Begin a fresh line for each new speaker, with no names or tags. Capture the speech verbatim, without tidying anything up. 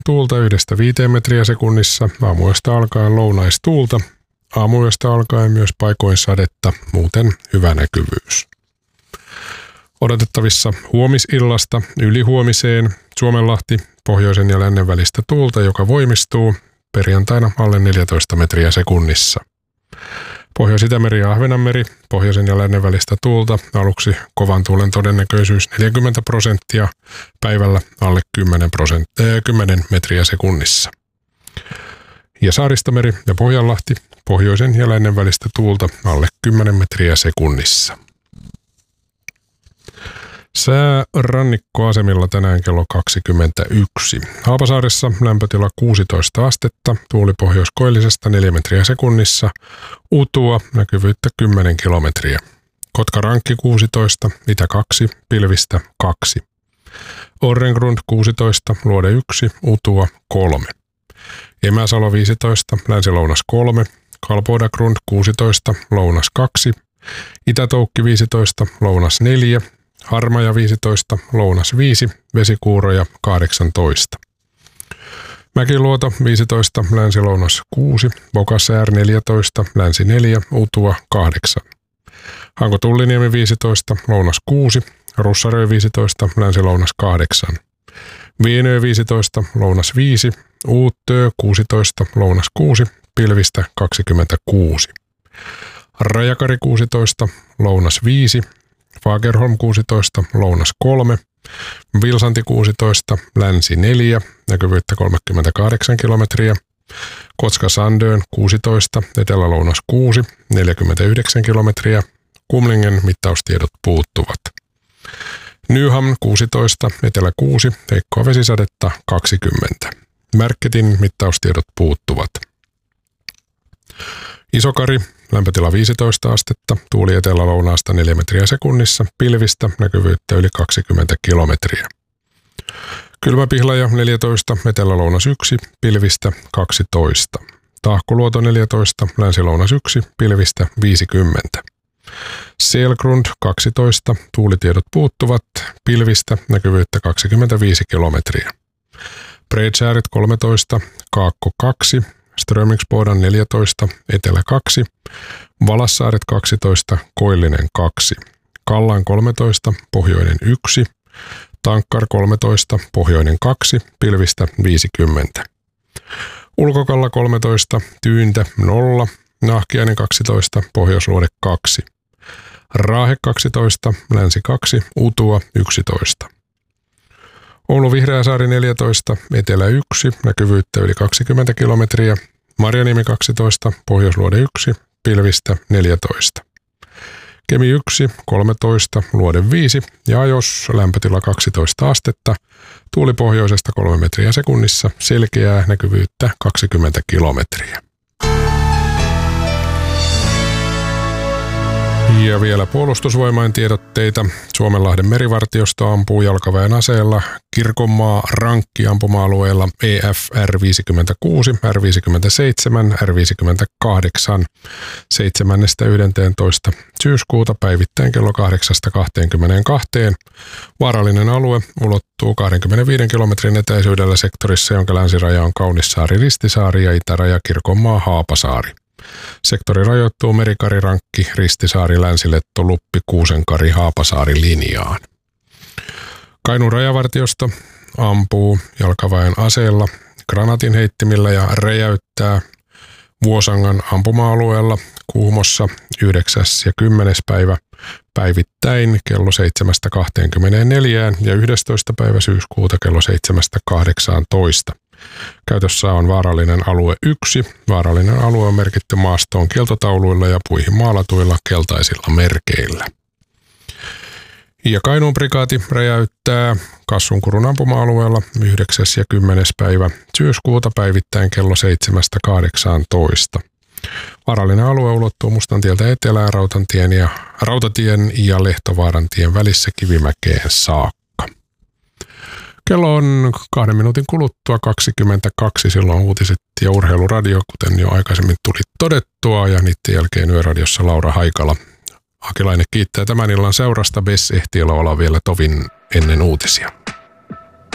tuulta yhdestä viiteen metriä sekunnissa, aamuyöstä alkaen lounaistuulta, aamuyöstä alkaen myös paikoin sadetta, muuten hyvä näkyvyys. Odotettavissa huomisillasta ylihuomiseen Suomenlahti pohjoisen ja lännen välistä tuulta, joka voimistuu perjantaina alle neljätoista metriä sekunnissa. Pohjois-Itämeri ja Ahvenanmeri, pohjoisen ja lännen välistä tuulta, aluksi kovan tuulen todennäköisyys neljäkymmentä prosenttia, päivällä alle kymmenen, prosenttia, kymmenen metriä sekunnissa. Ja Saaristomeri ja Pohjanlahti, pohjoisen ja lännen välistä tuulta, alle kymmenen metriä sekunnissa. Sää rannikkoasemilla tänään kello kaksikymmentäyksi. Haapasaaressa lämpötila kuusitoista astetta, tuuli pohjoiskoillisesta neljä metriä sekunnissa, utua, näkyvyyttä kymmenen kilometriä. Kotkarankki kuusitoista, itä kaksi, pilvistä kaksi. Orrengrund kuusitoista, luode yksi, utua kolme. Emäsalo viisitoista, länsi-lounas kolme, Kalpodagrund kuusitoista, lounas kaksi, Itä-Toukki viisitoista, lounas neljä, Harmaja viisitoista, lounas viisi, Vesikuuroja kahdeksantoista. Mäkiluoto viisitoista, länsi-lounas kuusi, Bokasäär neljätoista, länsi neljä, Utua kahdeksan. Hanko-Tulliniemi viisitoista, lounas kuusi, Russarö viisitoista, länsi-lounas kahdeksan. Vienöö viisitoista, lounas viisi, Uuttöö kuusitoista, lounas kuusi, pilvistä kaksikymmentäkuusi. Rajakari kuusitoista, lounas viisi, Fagerholm kuusitoista, lounas kolme, Vilsanti kuusitoista, länsi neljä, näkyvyyttä kolmekymmentäkahdeksan kilometriä, Kotka-Sandön kuusitoista, etelä-lounas kuusi, neljäkymmentäyhdeksän kilometriä, Kumlingen mittaustiedot puuttuvat. Nyhamn kuusitoista, etelä kuusi, heikkoa vesisadetta kaksikymmentä. Märketin mittaustiedot puuttuvat. Isokari, lämpötila viisitoista astetta, tuuli etelä-lounaasta neljä metriä sekunnissa, pilvistä, näkyvyyttä yli kaksikymmentä kilometriä. Kylmäpihlaja neljätoista, etelä-lounas yksi, pilvistä kaksitoista. Tahkoluoto neljätoista, länsi-lounas yksi, pilvistä viisikymmentä. Selgrund kaksitoista, tuulitiedot puuttuvat, pilvistä, näkyvyyttä kaksikymmentäviisi kilometriä. Bredsääret kolmetoista, Kaakko kaksi, Strömingsbodan neljätoista, etelä kaksi, Valassaaret kaksitoista, Koillinen kaksi, Kallan kolmetoista, pohjoinen yksi, Tankkar kolmetoista, pohjoinen kaksi, pilvistä viisikymmentä. Ulkokalla kolmetoista, Tyyntä nolla, Nahkiainen kaksitoista, pohjoisluode kaksi. Raahe kaksitoista, länsi kaksi, Utua yksitoista. Oulu Vihreäsaari neljätoista, etelä yksi, näkyvyyttä yli kaksikymmentä kilometriä. Marjaniemi kaksitoista, pohjoisluode yksi, pilvistä neljätoista. Kemi yksi, kolmetoista, luode viisi ja Ajos lämpötila kaksitoista astetta, tuuli pohjoisesta kolme metriä sekunnissa, selkeää näkyvyyttä kaksikymmentä kilometriä. Ja vielä puolustusvoimain tiedotteita. Suomenlahden merivartiosto ampuu jalkaväen aseella Kirkonmaa Rankki ampuma-alueella E F R viisikymmentäkuusi, R viisikymmentäseitsemän, R viisikymmentäkahdeksan seitsemästä yhdentoista syyskuuta päivittäin kello kahdeksasta kaksikymmentäkaksi. Vaarallinen alue ulottuu kaksikymmentäviisi kilometrin etäisyydellä sektorissa, jonka länsiraja on Kaunissaari-Ristisaari ja itäraja Kirkonmaa Haapasaari. Sektori rajoittuu Merikari, Rankki, Ristisaari, Länsiletto, Luppi, Kuusenkari, Haapasaari linjaan. Kainuun rajavartiosto ampuu jalkaväen aseella granatin heittimillä ja räjäyttää Vuosangan ampuma-alueella Kuhmossa yhdeksäs ja kymmenes päivä päivittäin kello seitsemästä kahteenkymmeneenneljään ja yhdestoista päivä syyskuuta kello seitsemästä kahdeksaantoista. Käytössä on vaarallinen alue yksi. Vaarallinen alue on merkitty maastoon kieltotauluilla ja puihin maalatuilla keltaisilla merkeillä. Ja Kainuun prikaati räjäyttää Kassunkurun ampuma-alueella yhdeksäs ja kymmenes päivä syyskuuta päivittäin kello seitsemästä kahdeksaantoista. Vaarallinen alue ulottuu Mustantieltä etelään Rautantien ja, Rautatien ja Lehtovaaran tien välissä Kivimäkeen saakka. Kello on kahden minuutin kuluttua kaksikymmentäkaksi, silloin uutiset ja urheiluradio, kuten jo aikaisemmin tuli todettua, ja niiden jälkeen Yöradiossa Laura Haikala. Hakilainen kiittää tämän illan seurasta, Bess ehti olla vielä tovin ennen uutisia.